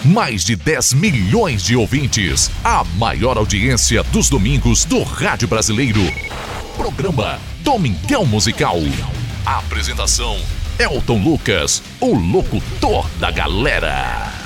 Mais de 10 milhões de ouvintes. A maior audiência dos domingos do rádio brasileiro. Programa Domingão Musical. Apresentação: Elton Lucas, o locutor da galera.